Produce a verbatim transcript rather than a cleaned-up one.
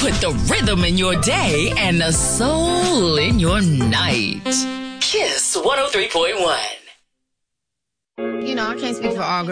put the rhythm in your day and the soul in your night. Kiss one oh three point one. You know, I can't speak for all girls.